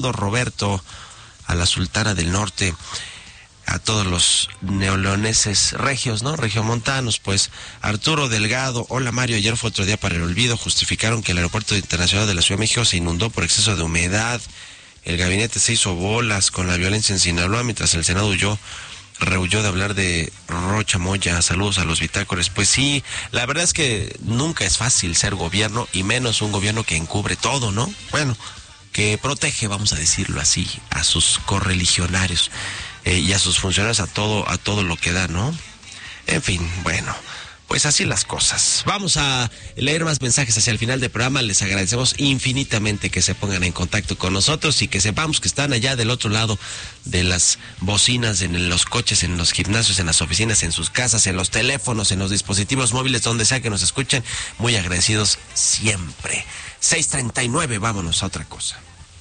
Roberto, a la Sultana del Norte, a todos los neoleoneses regios, ¿no? Regiomontanos, pues. Arturo Delgado, hola Mario, ayer fue otro día para el olvido, justificaron que el aeropuerto internacional de la Ciudad de México se inundó por exceso de humedad, el gabinete se hizo bolas con la violencia en Sinaloa, mientras el Senado rehuyó de hablar de Rocha Moya. Saludos a los bitácores. Pues sí, la verdad es que nunca es fácil ser gobierno, y menos un gobierno que encubre todo, ¿no? Bueno, que protege, vamos a decirlo así, a sus correligionarios y a sus funcionarios a todo lo que da, ¿no? En fin, bueno, pues así las cosas. Vamos a leer más mensajes hacia el final del programa. Les agradecemos infinitamente que se pongan en contacto con nosotros y que sepamos que están allá del otro lado de las bocinas, en los coches, en los gimnasios, en las oficinas, en sus casas, en los teléfonos, en los dispositivos móviles, donde sea que nos escuchen. Muy agradecidos siempre. 6:39, vámonos a otra cosa.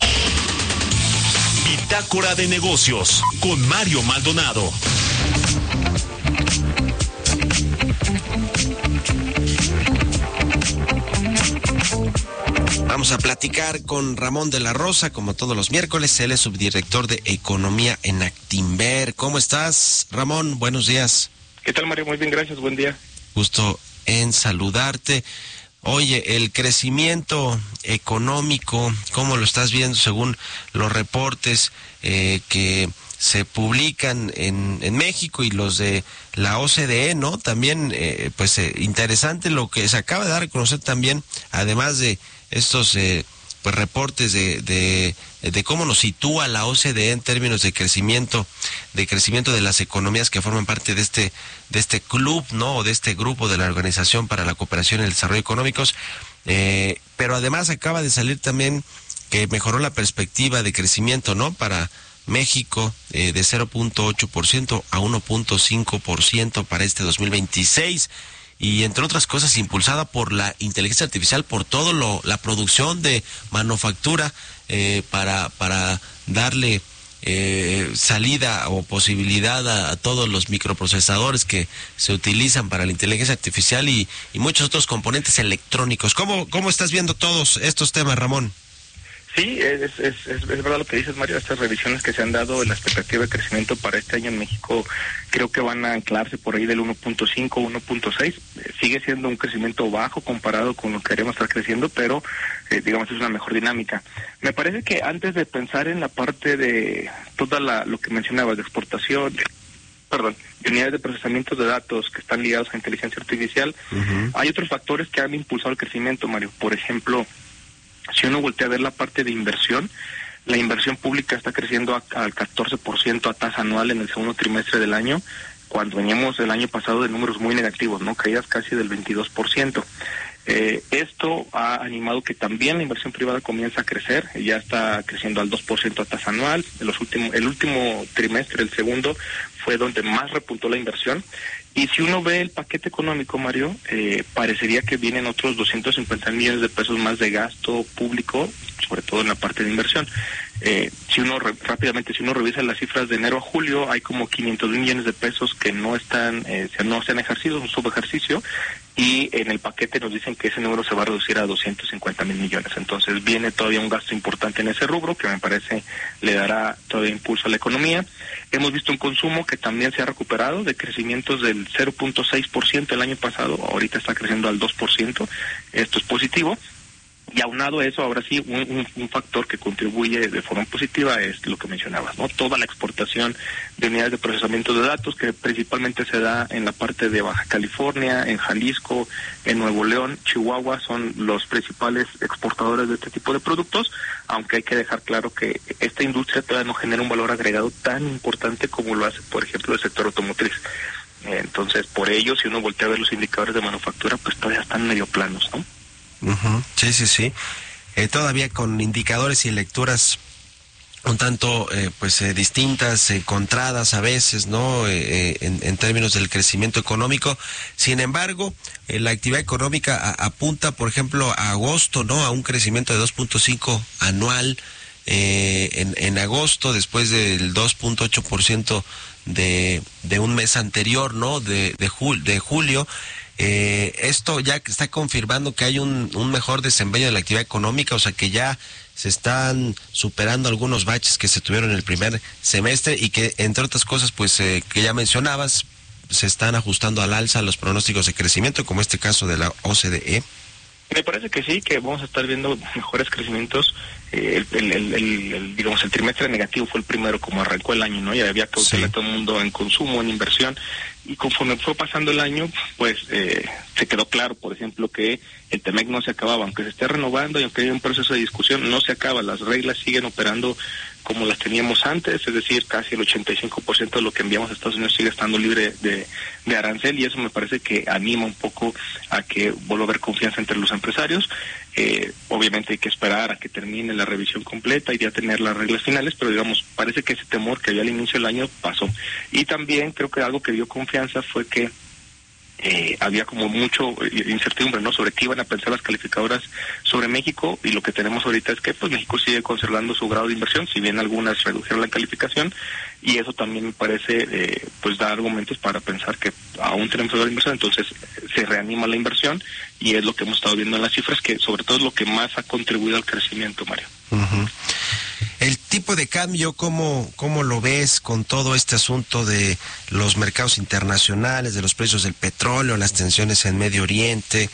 Bitácora de Negocios con Mario Maldonado. Vamos a platicar con Ramón de la Rosa, como todos los miércoles. Él es subdirector de Economía en Actinver. ¿Cómo estás, Ramón? Buenos días. ¿Qué tal, Mario? Muy bien, gracias. Buen día. Gusto en saludarte. Oye, el crecimiento económico, ¿cómo lo estás viendo según los reportes que se publican en México y los de la OCDE, ¿no? También, interesante lo que se acaba de dar a conocer también, además de estos reportes de cómo nos sitúa la OCDE en términos de crecimiento de las economías que forman parte de este club, ¿no? O de este grupo de la Organización para la Cooperación y el Desarrollo Económicos, pero además acaba de salir también que mejoró la perspectiva de crecimiento, ¿no? Para México, de 0.8% a 1.5% para este 2026. Y entre otras cosas impulsada por la inteligencia artificial, por la producción de manufactura, para darle salida o posibilidad a todos los microprocesadores que se utilizan para la inteligencia artificial y muchos otros componentes electrónicos. ¿Cómo estás viendo todos estos temas, Ramón? Sí, es verdad lo que dices, Mario. Estas revisiones que se han dado en la expectativa de crecimiento para este año en México creo que van a anclarse por ahí del 1.5, 1.6. Sigue siendo un crecimiento bajo comparado con lo que queremos estar creciendo, pero digamos es una mejor dinámica. Me parece que antes de pensar en la parte de lo que mencionabas de exportación, de unidades de procesamiento de datos que están ligados a inteligencia artificial, hay otros factores que han impulsado el crecimiento, Mario. Por ejemplo, si uno voltea a ver la parte de inversión, la inversión pública está creciendo al 14% a tasa anual en el segundo trimestre del año, cuando veníamos del año pasado de números muy negativos, ¿no? Caídas casi del 22%. Esto ha animado que también la inversión privada comienza a crecer, ya está creciendo al 2% a tasa anual. El último trimestre, el segundo, fue donde más repuntó la inversión. Y si uno ve el paquete económico, Mario, parecería que vienen otros 250 millones de pesos más de gasto público, sobre todo en la parte de inversión. Si uno revisa las cifras de enero a julio, hay como 500 millones de pesos que no se han ejercido, un subejercicio, y en el paquete nos dicen que ese número se va a reducir a 250 mil millones. Entonces viene todavía un gasto importante en ese rubro que me parece le dará todavía impulso a la economía. Hemos visto un consumo que también se ha recuperado de crecimientos del 0.6% el año pasado, ahorita está creciendo al 2%, esto es positivo. Y aunado a eso, ahora sí, un factor que contribuye de forma positiva es lo que mencionabas, ¿no? Toda la exportación de unidades de procesamiento de datos, que principalmente se da en la parte de Baja California, en Jalisco, en Nuevo León, Chihuahua, son los principales exportadores de este tipo de productos, aunque hay que dejar claro que esta industria todavía no genera un valor agregado tan importante como lo hace, por ejemplo, el sector automotriz. Entonces, por ello, si uno voltea a ver los indicadores de manufactura, pues todavía están medio planos, ¿no? Sí. Todavía con indicadores y lecturas un tanto distintas, encontradas a veces, ¿no? En términos del crecimiento económico. Sin embargo, la actividad económica apunta, por ejemplo, a agosto, ¿no? A un crecimiento de 2.5 anual en agosto, después del 2.8% de un mes anterior, ¿no? De julio. Esto ya está confirmando que hay un mejor desempeño de la actividad económica, o sea que ya se están superando algunos baches que se tuvieron en el primer semestre y que, entre otras cosas, pues que ya mencionabas, se están ajustando al alza los pronósticos de crecimiento, como este caso de la OCDE. Me parece que sí, que vamos a estar viendo mejores crecimientos. Digamos, el trimestre negativo fue el primero como arrancó el año, ¿no? Ya había cautela todo el mundo en consumo, en inversión, y conforme fue pasando el año, pues se quedó claro, por ejemplo, que el TEMEC no se acababa, aunque se esté renovando y aunque haya un proceso de discusión, no se acaba, las reglas siguen operando como las teníamos antes, es decir, casi el 85% de lo que enviamos a Estados Unidos sigue estando libre de arancel, y eso me parece que anima un poco a que vuelva a haber confianza entre los empresarios. Obviamente hay que esperar a que termine la revisión completa y ya tener las reglas finales, pero digamos, parece que ese temor que había al inicio del año pasó. Y también creo que algo que dio confianza fue que había como mucho incertidumbre, ¿no?, sobre qué iban a pensar las calificadoras sobre México, y lo que tenemos ahorita es que pues México sigue conservando su grado de inversión, si bien algunas redujeron la calificación, y eso también me parece pues da argumentos para pensar que aún tenemos grado de inversión, entonces se reanima la inversión, y es lo que hemos estado viendo en las cifras, que sobre todo es lo que más ha contribuido al crecimiento, Mario. Uh-huh. El tipo de cambio, ¿cómo lo ves con todo este asunto de los mercados internacionales, de los precios del petróleo, las tensiones en Medio Oriente?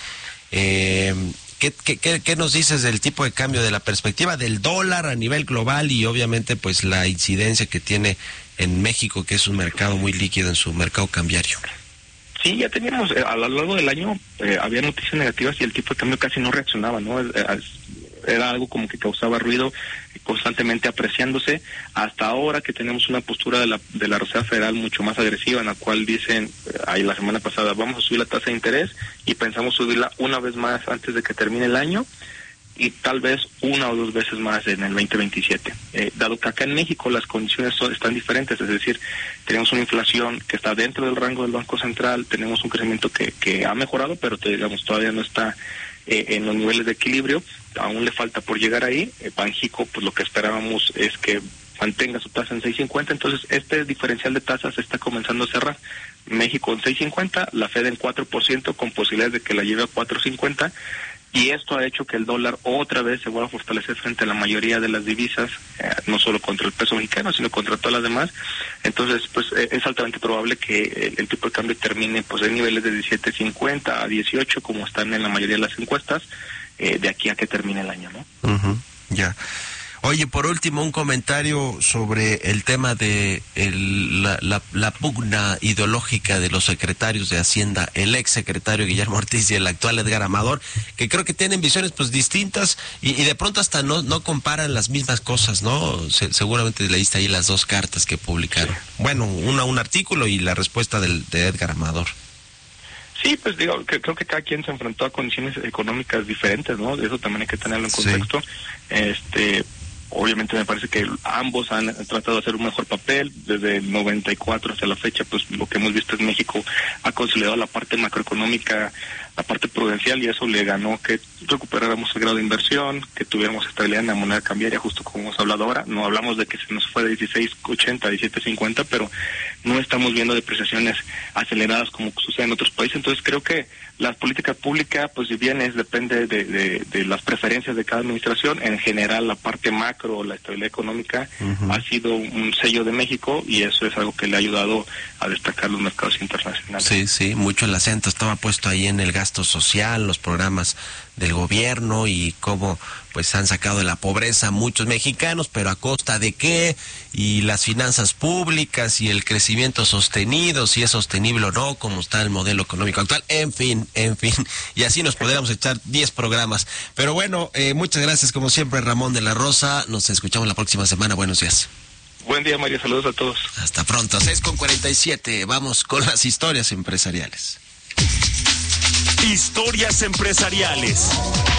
¿Qué nos dices del tipo de cambio, de la perspectiva del dólar a nivel global y obviamente pues la incidencia que tiene en México, que es un mercado muy líquido en su mercado cambiario? Sí, ya teníamos, a lo largo del año había noticias negativas y el tipo de cambio casi no reaccionaba, ¿no? Era algo como que causaba ruido, constantemente apreciándose, hasta ahora que tenemos una postura de la Reserva Federal mucho más agresiva, en la cual dicen, ahí la semana pasada, vamos a subir la tasa de interés, y pensamos subirla una vez más antes de que termine el año, y tal vez una o dos veces más en el 2027. Dado que acá en México las condiciones están diferentes, es decir, tenemos una inflación que está dentro del rango del Banco Central, tenemos un crecimiento que ha mejorado, pero digamos todavía no está en los niveles de equilibrio, aún le falta por llegar ahí. Banxico, pues lo que esperábamos es que mantenga su tasa en 6.50, entonces este diferencial de tasas se está comenzando a cerrar. México en 6.50, la Fed en 4%, con posibilidades de que la lleve a 4.50, y esto ha hecho que el dólar otra vez se vuelva a fortalecer frente a la mayoría de las divisas, no solo contra el peso mexicano, sino contra todas las demás. Entonces, pues es altamente probable que el tipo de cambio termine pues en niveles de 17.50 a 18, como están en la mayoría de las encuestas, de aquí a que termine el año, ¿no? Uh-huh, ya. Oye, por último, un comentario sobre el tema de la pugna ideológica de los secretarios de Hacienda, el ex secretario Guillermo Ortiz y el actual Edgar Amador, que creo que tienen visiones pues distintas y de pronto hasta no comparan las mismas cosas, ¿no? Seguramente leíste ahí las dos cartas que publicaron. Sí. Bueno, un artículo y la respuesta de Edgar Amador. Sí, pues digo, creo que cada quien se enfrentó a condiciones económicas diferentes, ¿no? Eso también hay que tenerlo en contexto. Sí. Obviamente me parece que ambos han tratado de hacer un mejor papel. Desde el 94 hasta la fecha, pues lo que hemos visto es México ha consolidado la parte macroeconómica, la parte prudencial, y eso le ganó que recuperáramos el grado de inversión, que tuviéramos estabilidad en la moneda cambiaria, justo como hemos hablado ahora. No hablamos de que se nos fue de 16.80 a 17.50, pero no estamos viendo depreciaciones aceleradas como sucede en otros países. Entonces creo que la política pública, pues si bien depende de las preferencias de cada administración, en general la parte macro, la estabilidad económica, uh-huh, ha sido un sello de México, y eso es algo que le ha ayudado a destacar los mercados internacionales. Sí, mucho el acento estaba puesto ahí en el gasto social, los programas del gobierno y cómo pues han sacado de la pobreza a muchos mexicanos, pero a costa de qué, y las finanzas públicas y el crecimiento sostenido, si es sostenible o no, cómo está el modelo económico actual, en fin, y así nos podríamos echar 10 programas. Pero bueno, muchas gracias como siempre, Ramón de la Rosa, nos escuchamos la próxima semana, buenos días. Buen día, Mario, saludos a todos. Hasta pronto, 6:47, vamos con las historias empresariales. Historias empresariales.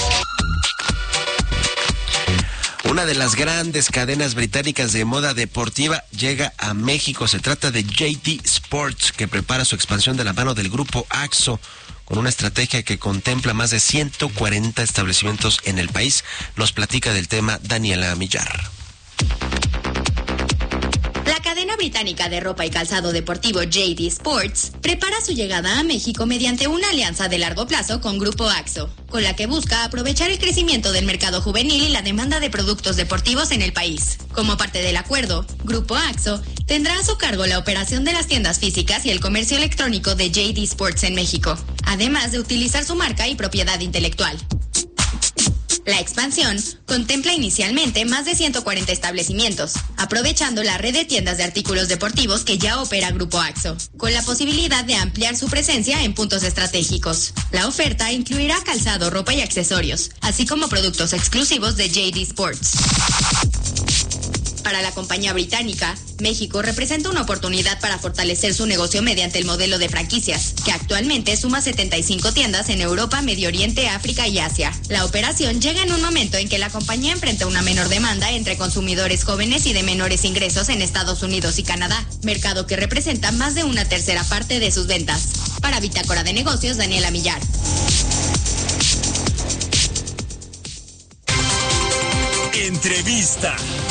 Una de las grandes cadenas británicas de moda deportiva llega a México. Se trata de JD Sports, que prepara su expansión de la mano del grupo Axo, con una estrategia que contempla más de 140 establecimientos en el país. Nos platica del tema Daniela Millar. La cadena británica de ropa y calzado deportivo JD Sports prepara su llegada a México mediante una alianza de largo plazo con Grupo Axo, con la que busca aprovechar el crecimiento del mercado juvenil y la demanda de productos deportivos en el país. Como parte del acuerdo, Grupo Axo tendrá a su cargo la operación de las tiendas físicas y el comercio electrónico de JD Sports en México, además de utilizar su marca y propiedad intelectual. La expansión contempla inicialmente más de 140 establecimientos, aprovechando la red de tiendas de artículos deportivos que ya opera Grupo Axo, con la posibilidad de ampliar su presencia en puntos estratégicos. La oferta incluirá calzado, ropa y accesorios, así como productos exclusivos de JD Sports. Para la compañía británica, México representa una oportunidad para fortalecer su negocio mediante el modelo de franquicias, que actualmente suma 75 tiendas en Europa, Medio Oriente, África y Asia. La operación llega en un momento en que la compañía enfrenta una menor demanda entre consumidores jóvenes y de menores ingresos en Estados Unidos y Canadá, mercado que representa más de una tercera parte de sus ventas. Para Bitácora de Negocios, Daniela Millar. Entrevista.